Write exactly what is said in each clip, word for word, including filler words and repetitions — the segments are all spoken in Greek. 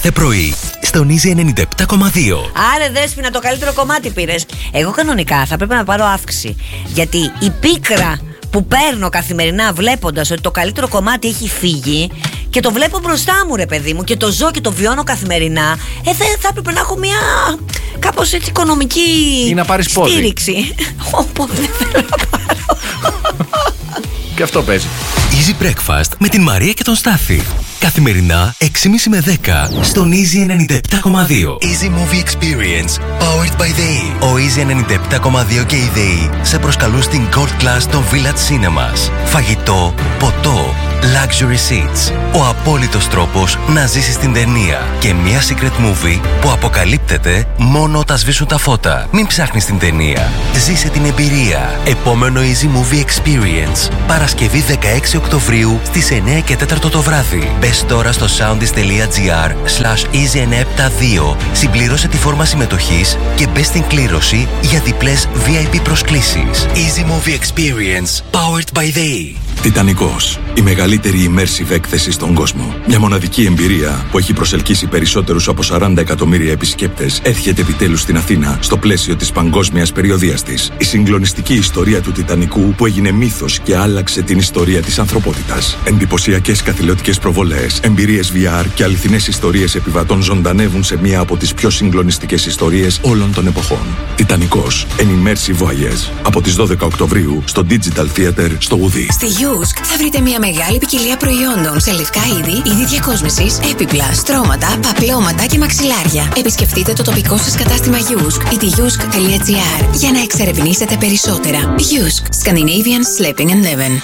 κάθε πρωί στον Easy ενενήντα επτά κόμμα δύο. Άρε Δέσποινα, το καλύτερο κομμάτι πήρες. Εγώ κανονικά θα πρέπει να πάρω αύξηση. Γιατί η πίκρα που παίρνω καθημερινά βλέποντας ότι το καλύτερο κομμάτι έχει φύγει και το βλέπω μπροστά μου, ρε παιδί μου, και το ζω και το βιώνω καθημερινά, ε, δεν θα έπρεπε να έχω μια κάπως έτσι οικονομική ή να πάρεις στήριξη. Οπότε δεν θέλω να πάρω. Και αυτό παίζει. Easy Breakfast με την Μαρία και τον Στάθη. Καθημερινά έξι και μισή με δέκα στον Easy ενενήντα επτά κόμμα δύο. Easy Movie Experience, powered by the E. Ο Easy ενενήντα επτά κόμμα δύο και η ΔΕΗ σε προσκαλούν στην Gold Class των Village Cinemas. Φαγητό, ποτό, luxury seats. Ο απόλυτος τρόπος να ζήσεις την ταινία. Και μια secret movie που αποκαλύπτεται μόνο όταν σβήσουν τα φώτα. Μην ψάχνεις την ταινία. Ζήσε την εμπειρία. Επόμενο Easy Movie Experience. Παρασκευή δεκαέξι Οκτωβρίου στις εννιά και τέσσερα το βράδυ. Μπες τώρα στο soundis.gr slash easy εννιά επτά δύο, συμπληρώσε τη φόρμα συμμετοχής και μπες στην κλήρωση για διπλές βι άι πι προσκλήσεις. Easy Movie Experience, powered by the E. Τιτανικός. Η μεγαλύτερη immersive έκθεση στον κόσμο. Μια μοναδική εμπειρία που έχει προσελκύσει περισσότερους από σαράντα εκατομμύρια επισκέπτες έρχεται επιτέλους στην Αθήνα στο πλαίσιο της παγκόσμιας περιοδείας της. Η συγκλονιστική ιστορία του Τιτανικού που έγινε μύθος και άλλαξε την ιστορία της ανθρωπότητας. Εντυπωσιακές καθηλωτικές προβολές, εμπειρίες βι αρ και αληθινές ιστορίες επιβατών ζωντανεύουν σε μία από τις πιο συγκλονιστικές ιστορίες όλων των εποχών. Τιτανικός. An immersive voyage. Από τις δώδεκα Οκτωβρίου στο Digital Theater στο Ουδί. Στη Yusk θα βρείτε μια μεγάλη ποικιλία προϊόντων σε λευκά είδη, είδη διακόσμησης, έπιπλα, στρώματα, παπλώματα και μαξιλάρια. Επισκεφτείτε το τοπικό σας κατάστημα Yusk ή τη yusk τελεία gr για να εξερευνήσετε περισσότερα. Yusk. Scandinavian Sleeping and Living.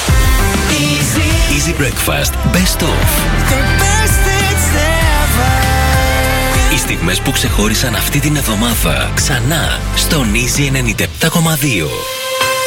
Easy Breakfast Best of. Οι στιγμές που ξεχώρισαν αυτή την εβδομάδα ξανά στον Easy ενενήντα επτά κόμμα δύο.